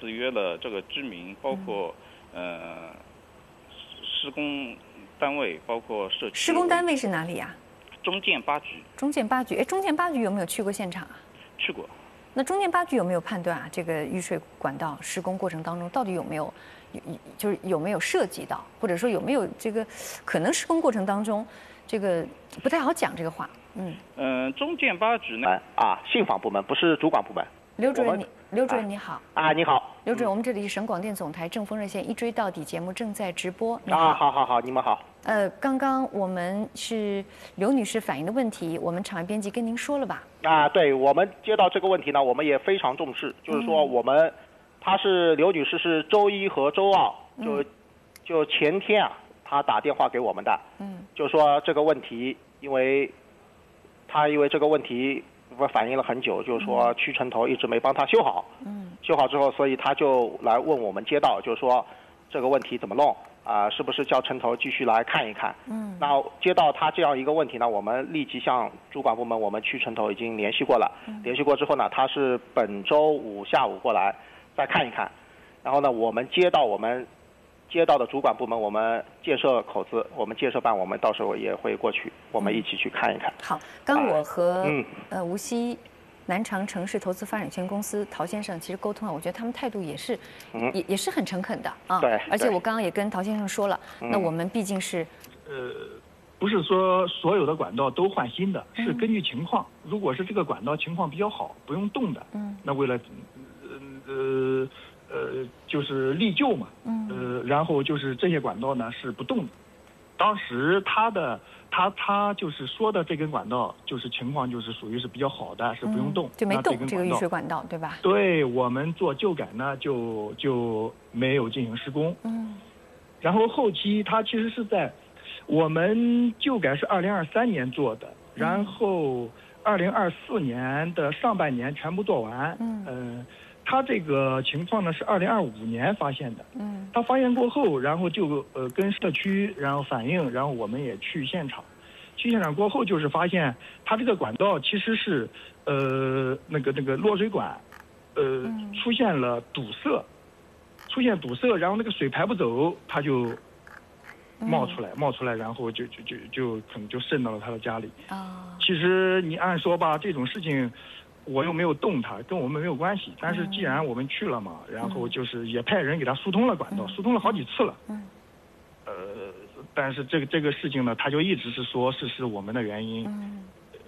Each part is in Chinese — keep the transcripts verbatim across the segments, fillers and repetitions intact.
次约了这个居民，包括、嗯、呃施工单位，包括社区。 施工单位是哪里呀、啊？ 中建八局。 中建八局，哎，中建八局有没有去过现场啊？ 去过。 那中建八局有没有判断啊？这个雨水管道施工过程当中到底有没有，有就是有没有涉及到，或者说有没有这个可能施工过程当中，这个不太好讲这个话。嗯嗯、呃，中建八局呢啊，信访部门不是主管部门。 刘主任你，刘主任你好。 啊，你好。 刘主任，我们这里是省广电总台正风热线一追到底节目正在直播。你好。 啊，好好好，你们好。 呃，刚刚我们是刘女士反映的问题，我们场外编辑跟您说了吧？ 啊，对，我们接到这个问题呢，我们也非常重视，就是说我们，她是刘女士是周一和周二就、嗯、就前天啊，她打电话给我们的，嗯，就说这个问题，因为她因为这个问题我反映了很久，就是说屈城头一直没帮她修好，嗯，修好之后，所以她就来问我们街道，就是说这个问题怎么弄。啊、呃，是不是叫城头继续来看一看？嗯，那接到他这样一个问题呢，我们立即向主管部门，我们区城头已经联系过了。嗯、联系过之后呢，他是本周五下午过来再看一看。然后呢，我们接到我们接到的主管部门，我们建设口子，我们建设办，我们到时候也会过去，我们一起去看一看。 嗯、好，刚我和、 呃、嗯呃无锡南长城市投资发展有限公司陶先生其实沟通了，我觉得他们态度也是，嗯、也也是很诚恳的啊。 对。 而且我刚刚也跟陶先生说了，那我们毕竟是， 呃，不是说所有的管道都换新的，是根据情况。嗯、如果是这个管道情况比较好，不用动的，嗯，那为了，呃呃，就是立旧嘛，嗯，呃，然后就是这些管道呢是不动的。当时他的。他他就是说的这根管道，就是情况就是属于是比较好的，是不用动， 嗯、就没动这个雨水管道，对吧？ 对，我们做旧改呢，就就没有进行施工。嗯，然后后期他其实是在我们旧改是二零二三年做的，然后二零二四年的上半年全部做完。嗯，呃，他这个情况呢是二零二五年发现的。嗯，他发现过后，然后就呃跟社区然后反映，然后我们也去现场。去现场过后，就是发现它这个管道其实是，呃，那个那个落水管，呃，出现了堵塞，出现堵塞，然后那个水排不走，它就冒出来，冒出来，然后就就就就可能就渗到了他的家里。啊，其实你按说吧，这种事情我又没有动它，跟我们没有关系。但是既然我们去了嘛，然后就是也派人给他疏通了管道，疏通了好几次了。嗯，呃。但是这个这个事情呢，他就一直是说是是我们的原因，嗯，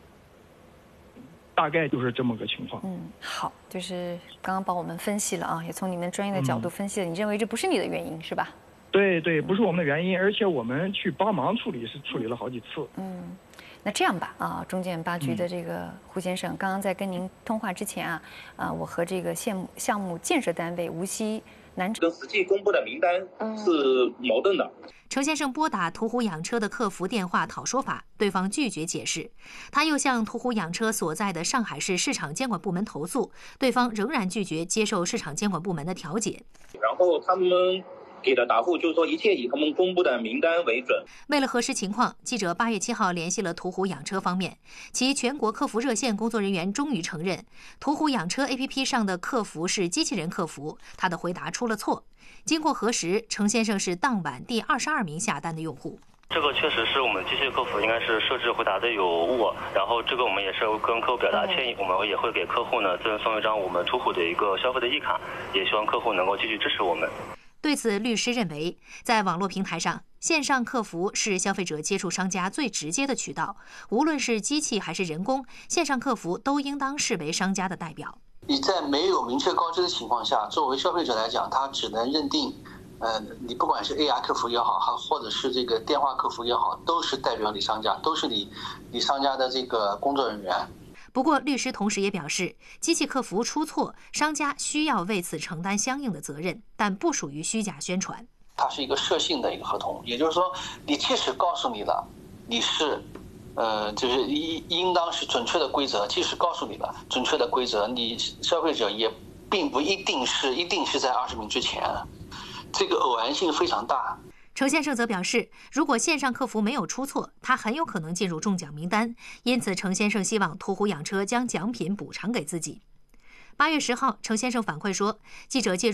大概就是这么个情况。 嗯，好，就是刚刚帮我们分析了啊，也从你们专业的角度分析了，嗯、你认为这不是你的原因是吧？ 对对，不是我们的原因，而且我们去帮忙处理是处理了好几次。 嗯，那这样吧啊，中建八局的这个胡先生，嗯、刚刚在跟您通话之前啊，啊，我和这个项目项目建设单位无锡南跟实际公布的名单是矛盾的。嗯程先生拨打途虎养车的客服电话讨说法，对方拒绝解释。他又向途虎养车所在的上海市市场监管部门投诉，对方仍然拒绝接受市场监管部门的调解。 然后他们给的答复就是说，一切以他们公布的名单为准。 为了核实情况，记者八月七号联系了途虎养车方面，其全国客服热线工作人员终于承认，途虎养车 A P P 上的客服是机器人客服，他的回答出了错。经过核实，程先生是当晚第二十二名下单的用户。 这个确实是我们机器客服应该是设置回答的有误，然后这个我们也是跟客户表达歉意，我们也会给客户呢赠送一张我们途虎的一个消费的 E 卡，也希望客户能够继续支持我们。 对此，律师认为，在网络平台上，线上客服是消费者接触商家最直接的渠道，无论是机器还是人工，线上客服都应当视为商家的代表。 你在没有明确告知的情况下，作为消费者来讲，他只能认定，呃，你不管是 A R 客服也好，还或者是这个电话客服也好，都是代表你商家，都是你你商家的这个工作人员。 不过，律师同时也表示，机器客服出错，商家需要为此承担相应的责任，但不属于虚假宣传。 它是一个设性的一个合同，也就是说，你即使告诉你了，你是。呃，就是应应当是准确的规则，即使告诉你了准确的规则，你消费者也并不一定是一定是在二十名之前，这个偶然性非常大。 程先生则表示，如果线上客服没有出错，他很有可能进入中奖名单，因此程先生希望途虎养车将奖品补偿给自己。八月十号，程先生反馈说，记者介入